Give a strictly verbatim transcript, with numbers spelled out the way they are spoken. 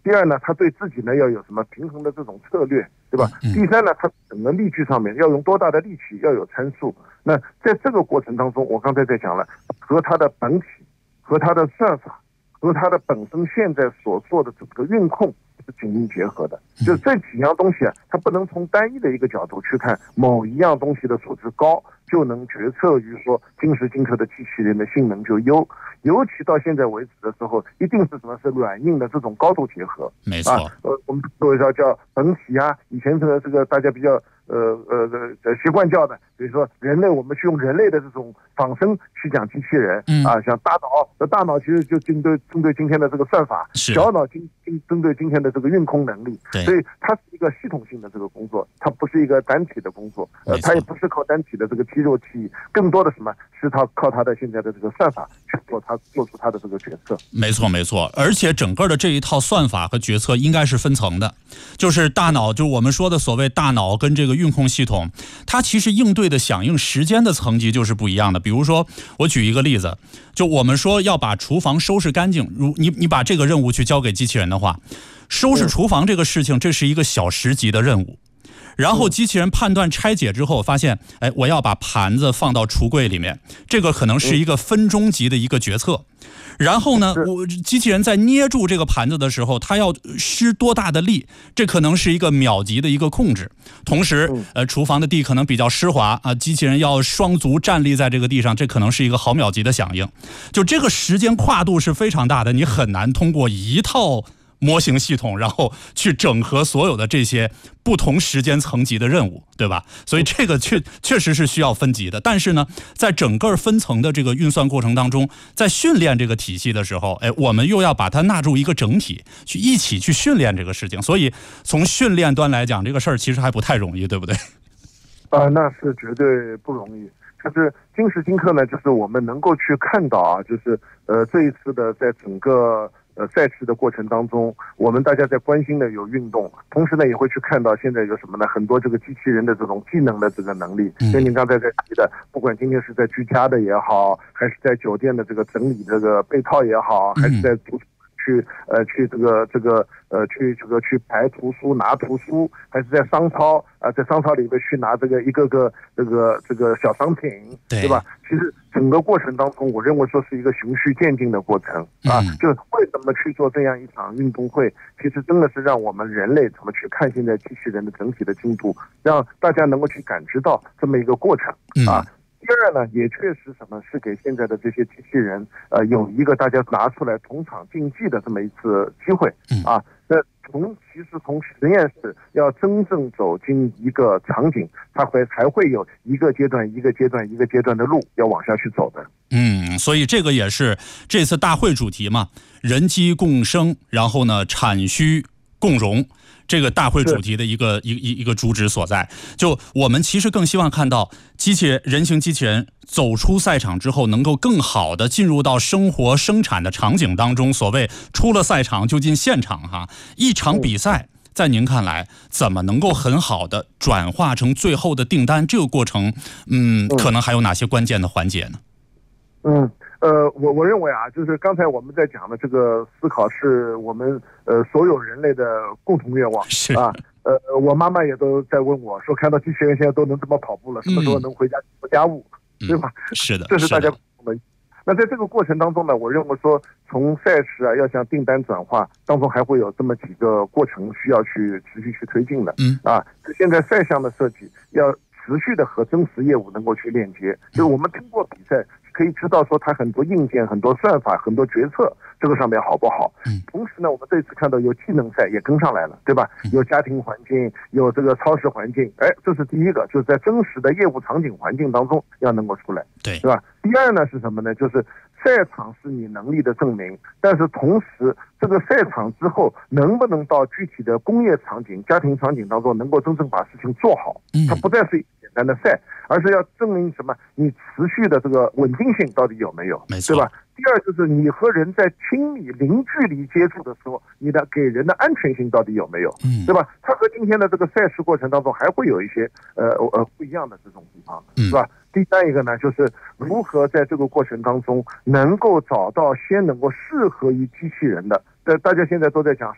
第二呢，他对自己呢要有什么平衡的这种策略，对吧？第三呢，他整个力矩上面要用多大的力气，要有参数。那在这个过程当中，我刚才在讲了，和他的本体、和他的算法、和他的本身现在所做的这个运控是紧密结合的。就这几样东西啊，它不能从单一的一个角度去看某一样东西的素质高就能决策于说今时今刻的机器人的性能就优。尤其到现在为止的时候，一定是什么是软硬的这种高度结合。 没错， 啊，呃，我们所谓叫叫本体啊，以前这个这个大家比较呃呃呃习惯叫的，比如说人类，我们去用人类的这种仿生去讲机器人， 嗯啊，像大脑，那大脑其实就针对针对今天的这个算法，小脑今今针对今天的这个运控能力，所以它是一个系统性的这个工作，它不是一个单体的工作，呃，它也不是靠单体的这个肌肉记忆，更多的什么是它靠它的现在的这个算法去做它做出它的这个决策。 没错没错，而且整个的这一套算法和决策应该是分层的，就是大脑，就是我们说的所谓大脑跟这个运控系统，它其实应对的响应时间的层级就是不一样的。比如说，我举一个例子，就我们说要把厨房收拾干净，如你你把这个任务去交给机器人的话，收拾厨房这个事情，这是一个小时级的任务。然后机器人判断拆解之后，发现，哎，我要把盘子放到橱柜里面，这个可能是一个分钟级的一个决策。然后呢，我机器人在捏住这个盘子的时候，它要施多大的力，这可能是一个秒级的一个控制。同时，呃，厨房的地可能比较湿滑啊，机器人要双足站立在这个地上，这可能是一个毫秒级的响应。就这个时间跨度是非常大的，你很难通过一套模型系统，然后去整合所有的这些不同时间层级的任务，对吧？所以这个确确实是需要分级的。但是呢，在整个分层的这个运算过程当中，在训练这个体系的时候，哎，我们又要把它纳入一个整体，去一起去训练这个事情。所以从训练端来讲，这个事儿其实还不太容易，对不对？ 啊、呃，那是绝对不容易。就是今时今刻呢，就是我们能够去看到啊，就是呃这一次的在整个呃赛事的过程当中，我们大家在关心的有运动，同时呢也会去看到现在有什么呢？很多这个机器人的这种技能的这个能力。所以您刚才在提的，不管今天是在居家的也好，还是在酒店的这个整理这个被套也好，还是在图去呃去这个这个呃去这个去排图书拿图书，还是在商超啊、呃、在商超里面去拿这个一个个这个这个小商品， 对, 对吧？其实整个过程当中，我认为说是一个循序渐进的过程啊。就为什么去做这样一场运动会，其实真的是让我们人类怎么去看现在机器人的整体的进度，让大家能够去感知到这么一个过程啊。第二呢，也确实什么是给现在的这些机器人，呃，有一个大家拿出来同场竞技的这么一次机会啊。那从其实从实验室要真正走进一个场景，它会还会有一个阶段一个阶段一个阶段的路要往下去走的。 嗯，所以这个也是这次大会主题嘛，人机共生，然后呢，产需共融。这个大会主题的一个一一一个主旨所在，就我们其实更希望看到机器人、人形机器人走出赛场之后，能够更好的进入到生活生产的场景当中。所谓出了赛场就进现场哈，一场比赛在您看来怎么能够很好的转化成最后的订单？这个过程，嗯，可能还有哪些关键的环节呢？ 嗯。呃，我我认为啊，就是刚才我们在讲的这个思考，是我们呃所有人类的共同愿望啊。呃，我妈妈也都在问我说，看到机器人现在都能这么跑步了，什么时候能回家做家务，嗯、对吧？ 是的， 这是大家共同的。那在这个过程当中呢，我认为说，从赛事啊要向订单转化当中，还会有这么几个过程需要去持续去推进的。嗯啊，现在赛项的设计要持续的和真实业务能够去链接，就是我们通过比赛。可以知道说它很多硬件、很多算法、很多决策，这个上面好不好？嗯。同时呢，我们这次看到有技能赛也跟上来了，对吧？有家庭环境，有这个超市环境，哎，这是第一个，就是在真实的业务场景环境当中要能够出来， 对， 对吧？第二呢是什么呢？就是赛场是你能力的证明，但是同时这个赛场之后能不能到具体的工业场景、家庭场景当中，能够真正把事情做好？它不再是简单的赛，而是要证明什么？你持续的这个稳定性到底有没有？对吧？第二就是你和人在亲密零距离接触的时候，你的给人的安全性到底有没有？对吧？它和今天的这个赛事过程当中还会有一些呃呃不一样的这种地方，是吧？第三一个呢，就是如何在这个过程当中能够找到先能够适合于机器人的，大家现在都在讲